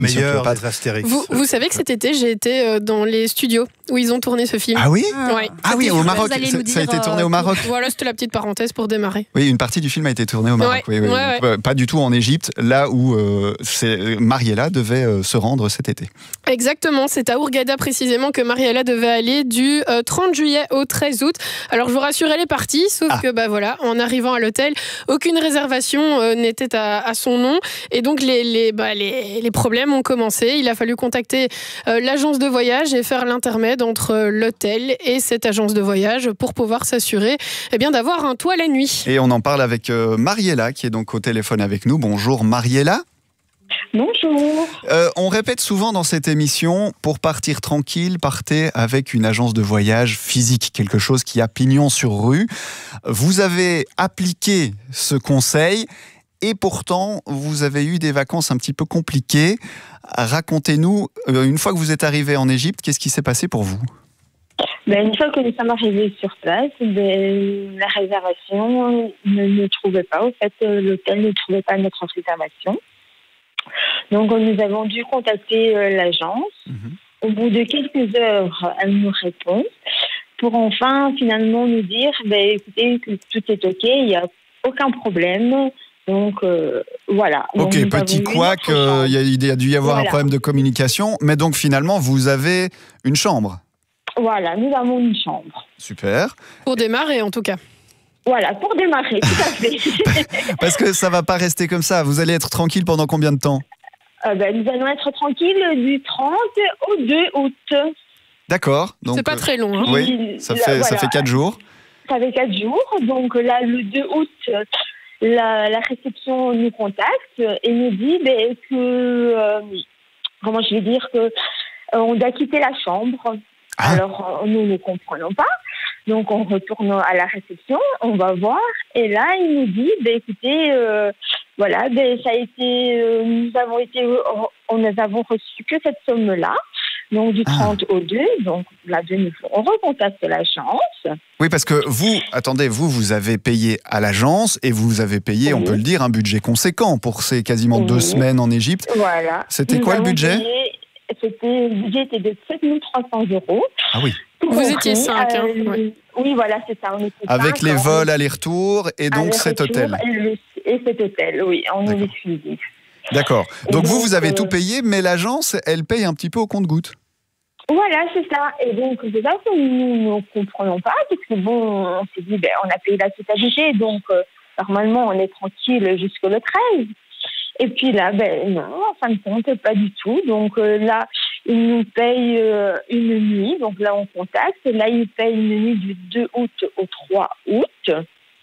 Meilleur des Astérix. Vous savez que cet été, j'ai été dans les studios où ils ont tourné ce film. Ah oui? Ouais. Ah oui, au Maroc. Ça a été tourné au Maroc. Voilà, c'était la petite parenthèse pour démarrer. Oui, une partie du film a été tournée au Maroc. Ouais, oui. ouais. Pas du tout en Égypte, là où Mariella devait se rendre cet été. Exactement, c'est à Hurghada précisément que Mariella devait aller du 30 juillet au 13 août. Alors je vous rassure, elle est partie, sauf que voilà, en arrivant à l'hôtel, aucune réservation n'était à son nom. Et donc les problèmes ont commencé. Il a fallu contacter l'agence de voyage et faire l'intermède entre l'hôtel et cette agence de voyage pour pouvoir s'assurer d'avoir un toit la nuit. Et on en parle avec Mariella qui est donc au téléphone avec nous. Bonjour Mariella. Bonjour. On répète souvent dans cette émission, pour partir tranquille, partez avec une agence de voyage physique, quelque chose qui a pignon sur rue. Vous avez appliqué ce conseil et pourtant, vous avez eu des vacances un petit peu compliquées. Racontez-nous, une fois que vous êtes arrivé en Égypte, qu'est-ce qui s'est passé pour vous ? Une fois que nous sommes arrivés sur place, la réservation ne trouvait pas. En fait, l'hôtel ne trouvait pas notre réservation. Donc, nous avons dû contacter l'agence. Au bout de quelques heures, elle nous répond pour enfin, finalement, nous dire écoutez, que tout est OK, il n'y a aucun problème. Donc, voilà. Ok, donc, petit couac, il y a dû y avoir un problème de communication. Mais donc, finalement, vous avez une chambre. Voilà, nous avons une chambre. Super. Pour démarrer, en tout cas. Voilà, pour démarrer, tout à fait. Parce que ça ne va pas rester comme ça. Vous allez être tranquille pendant combien de temps ? Nous allons être tranquilles du 30 au 2 août. D'accord. Donc, c'est pas très long. Hein. Oui, ça fait 4 jours. Ça fait 4 jours. Donc là, le 2 août, la réception nous contacte et nous dit que, comment je vais dire, on doit quitter la chambre. Alors, nous ne comprenons pas. Donc, on retourne à la réception, on va voir. Et là, il nous dit, écoutez, ça a été, nous avons reçu que cette somme-là. Donc, du 30 au 2. Donc, là, de nouveau, on recontacte l'agence. Oui, parce que vous avez payé à l'agence et vous avez payé, on peut le dire, un budget conséquent pour ces quasiment 2 semaines en Égypte. Voilà. C'était quoi le budget ? Le budget était de 7 300 €. Ah oui. Vous étiez 5. Oui, voilà, c'est ça. On était avec 5, les vols aller-retour et donc cet hôtel. Et cet hôtel, oui, en exclusif. D'accord. Donc vous avez tout payé, mais l'agence, elle paye un petit peu au compte-gouttes. Voilà, c'est ça. Et donc, c'est ça que nous ne comprenons pas, parce que on s'est dit, on a payé la totalité, donc normalement, on est tranquille jusqu'au 13. Et puis là, non, en fin de compte, pas du tout. Donc là, ils nous payent une nuit. Donc là, on contacte. Là, ils payent une nuit du 2 août au 3 août.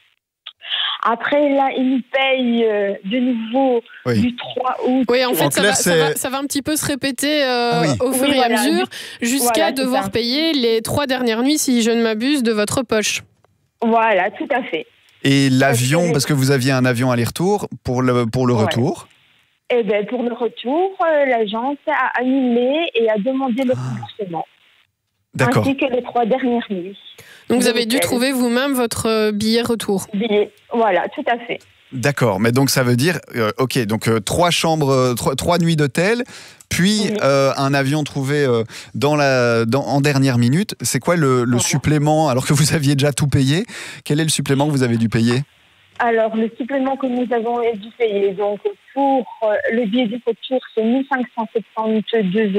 Après, là, ils nous payent de nouveau du 3 août. Oui, en fait, ça va un petit peu se répéter au fur et à mesure, jusqu'à devoir payer les 3 dernières nuits, si je ne m'abuse, de votre poche. Voilà, tout à fait. Et l'avion, parce que vous aviez un avion aller-retour, pour le retour ? Eh bien, pour le retour, l'agence a annulé et a demandé le remboursement. D'accord. Ainsi que les 3 dernières nuits. Donc, vous avez dû trouver vous-même votre billet retour. Voilà, tout à fait. D'accord, mais donc ça veut dire, 3 chambres, 3 nuits d'hôtel, puis un avion trouvé en dernière minute. C'est quoi le supplément, alors que vous aviez déjà tout payé ? Quel est le supplément que vous avez dû payer ? Alors, le supplément que nous avons dû payer, donc pour le billet du retour, c'est 1 572,99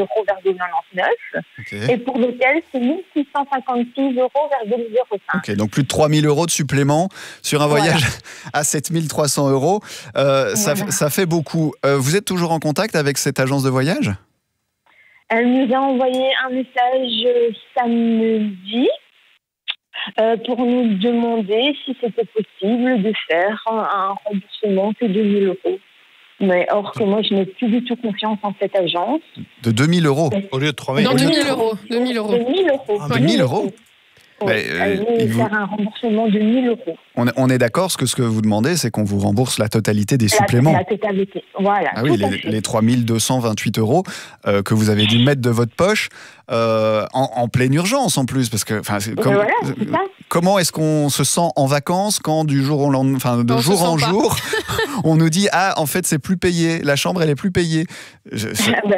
€. Okay. Et pour l'hôtel, c'est 1 656,05 €. Ok, donc plus de 3 000 € de supplément sur un voyage à 7 300 €. Ça fait beaucoup. Vous êtes toujours en contact avec cette agence de voyage ? Elle nous a envoyé un message samedi. Pour nous demander si c'était possible de faire un remboursement de 2 000 €. Mais or que moi, je n'ai plus du tout confiance en cette agence. De 2 000 € au lieu de 3 000 €. Non, 2 000 €. 2 000 €. 2 000 €. 2 000 €. Faire un remboursement de 1 000 €. On est d'accord, ce que vous demandez, c'est qu'on vous rembourse la totalité des suppléments. La totalité, voilà. Ah oui, les 3 228 € que vous avez dû mettre de votre poche en pleine urgence en plus, parce que comment est-ce qu'on se sent en vacances quand du jour au lendemain, de jour en jour, on nous dit en fait c'est plus payé, la chambre elle est plus payée.